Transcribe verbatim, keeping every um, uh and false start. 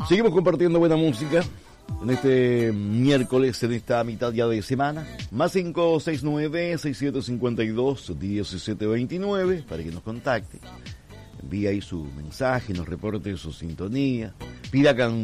Seguimos compartiendo buena música en este miércoles, en esta mitad ya de semana. Más cinco seis nueve, seis siete cinco dos, uno siete dos nueve para que nos contacte. Envíe ahí su mensaje, nos reporte su sintonía, pida can